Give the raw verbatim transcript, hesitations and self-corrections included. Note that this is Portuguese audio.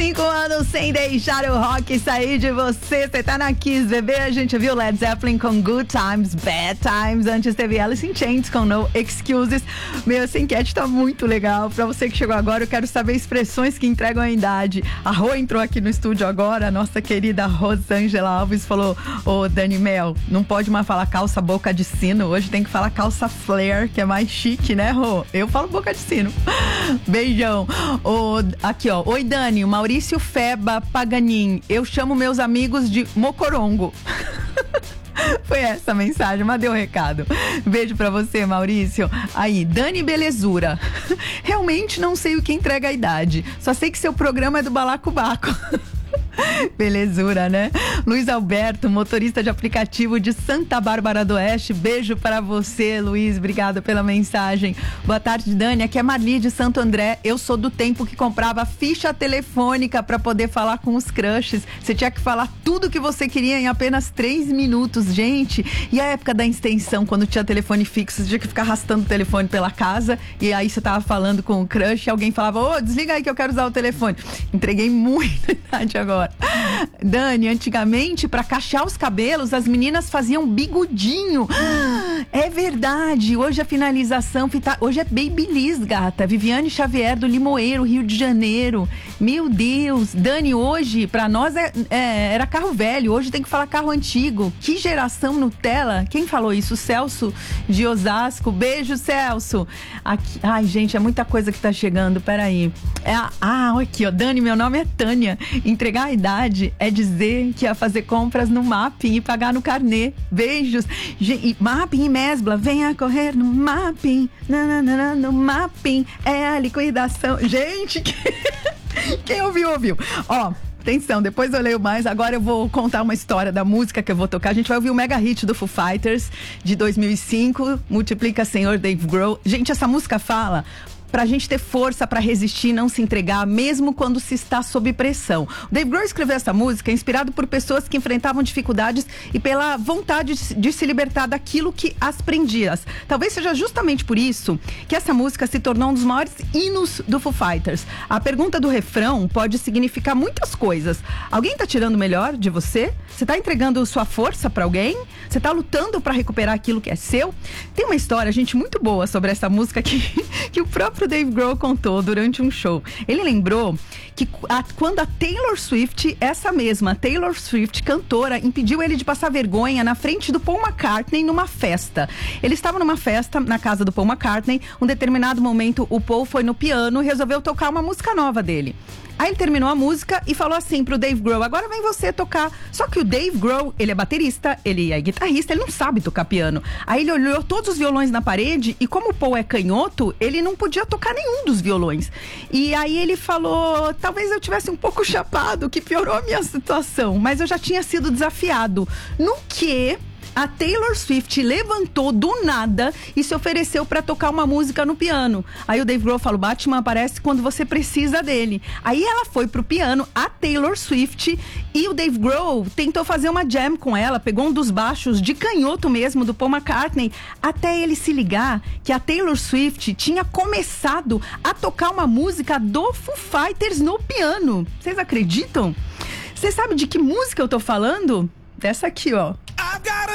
Cinco anos sem deixar o rock sair de você. Você tá na Kiss, bebê. A gente viu Led Zeppelin com Good Times, Bad Times. Antes teve Alice in Chains com No Excuses. Meu, essa enquete tá muito legal. Pra você que chegou agora, eu quero saber expressões que entregam a idade. A Rô entrou aqui no estúdio agora. A nossa querida Rosângela Alves falou: Ô, Dani Mel, não pode mais falar calça boca de sino. Hoje tem que falar calça flare, que é mais chique, né, Rô? Eu falo boca de sino. Beijão. Ô, aqui, ó. Oi, Dani. O Maurício Feba Paganin. Eu chamo meus amigos de Mocorongo. Foi essa a mensagem, mas deu o recado. Beijo pra você, Maurício. Aí, Dani Belezura. Realmente não sei o que entrega a idade. Só sei que seu programa é do Balacobaco. Belezura, né? Luiz Alberto, motorista de aplicativo de Santa Bárbara do Oeste. Beijo para você, Luiz. Obrigada pela mensagem. Boa tarde, Dani. Aqui é Marli de Santo André. Eu sou do tempo que comprava ficha telefônica para poder falar com os crushes. Você tinha que falar tudo que você queria em apenas três minutos, gente. E a época da extensão, quando tinha telefone fixo, você tinha que ficar arrastando o telefone pela casa e aí você tava falando com o crush e alguém falava: ô, desliga aí que eu quero usar o telefone. Entreguei muita idade agora. Dani, antigamente, pra cachear os cabelos, as meninas faziam bigodinho. É verdade. Hoje a finalização, hoje é Babyliss, gata. Viviane Xavier, do Limoeiro, Rio de Janeiro. Meu Deus. Dani, hoje, pra nós, é, é, era carro velho. Hoje tem que falar carro antigo. Que geração Nutella. Quem falou isso? Celso de Osasco. Beijo, Celso. Aqui, ai, gente, é muita coisa que tá chegando. Peraí. É, ah, aqui, ó. Dani, meu nome é Tânia. Entregar a idade é dizer que ia fazer compras no Mapping e pagar no carnê. Beijos. Ge- Mapping e Mesbla, venha correr no Mapping. Nananana, no Mapping é a liquidação. Gente, que... quem ouviu, ouviu. Ó, atenção, depois eu leio mais. Agora eu vou contar uma história da música que eu vou tocar. A gente vai ouvir o mega hit do Foo Fighters de dois mil e cinco, Multiplica Senhor Dave Grohl. Gente, essa música fala pra gente ter força pra resistir e não se entregar, mesmo quando se está sob pressão. O Dave Grohl escreveu essa música inspirado por pessoas que enfrentavam dificuldades e pela vontade de, de se libertar daquilo que as prendia. Talvez seja justamente por isso que essa música se tornou um dos maiores hinos do Foo Fighters. A pergunta do refrão pode significar muitas coisas. Alguém tá tirando o melhor de você? Você tá entregando sua força pra alguém? Você tá lutando pra recuperar aquilo que é seu? Tem uma história, gente, muito boa sobre essa música que, que o próprio o Dave Grohl contou durante um show. Ele lembrou que a, quando a Taylor Swift, essa mesma Taylor Swift, cantora, impediu ele de passar vergonha na frente do Paul McCartney numa festa. Ele estava numa festa na casa do Paul McCartney. Um determinado momento, o Paul foi no piano e resolveu tocar uma música nova dele. Aí ele terminou a música e falou assim pro Dave Grohl: agora vem você tocar. Só que o Dave Grohl, ele é baterista, ele é guitarrista, ele não sabe tocar piano. Aí ele olhou todos os violões na parede e como o Paul é canhoto, ele não podia tocar nenhum dos violões. E aí ele falou: talvez eu tivesse um pouco chapado, que piorou a minha situação, mas eu já tinha sido desafiado. No que a Taylor Swift levantou do nada e se ofereceu pra tocar uma música no piano. Aí o Dave Grohl falou: Batman aparece quando você precisa dele. Aí ela foi pro piano, a Taylor Swift, e o Dave Grohl tentou fazer uma jam com ela, pegou um dos baixos de canhoto mesmo do Paul McCartney, até ele se ligar que a Taylor Swift tinha começado a tocar uma música do Foo Fighters no piano. Vocês acreditam? Você sabe de que música eu tô falando? Dessa aqui, ó.